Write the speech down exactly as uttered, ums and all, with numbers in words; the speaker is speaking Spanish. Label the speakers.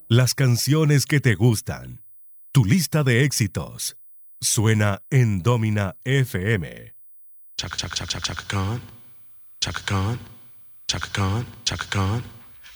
Speaker 1: Las canciones que te gustan. Tu lista de éxitos. Suena en Domina F M.
Speaker 2: Chaka Chaka Chaka Chaka Khan, Chaka Khan, Chaka Khan, Chaka Khan.